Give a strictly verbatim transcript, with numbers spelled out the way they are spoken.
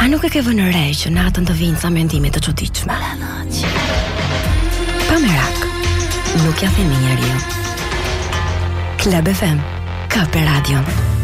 A nuk e ke vënë re që natën të vinë sa mendime të çuditshme? Pa merak, nuk ja themi njeriu. Club F M, K P Radio.